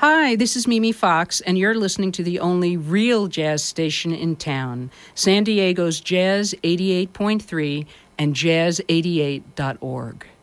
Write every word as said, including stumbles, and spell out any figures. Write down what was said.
Hi, this is Mimi Fox, and you're listening to the only real jazz station in town, San Diego's Jazz eighty-eight point three and jazz eighty-eight dot org.